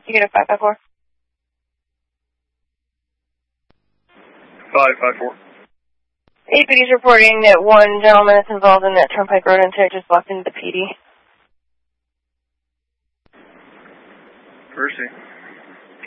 You get a 554? 554. APD's reporting that one gentleman that's involved in that Turnpike Road incident just walked into the PD. Percy.